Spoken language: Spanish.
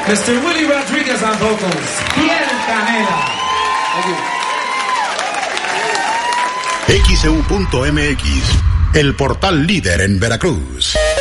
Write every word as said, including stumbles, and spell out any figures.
mister Willie Rodriguez on vocals. Piel Canela. X E U punto M X, el portal líder en Veracruz.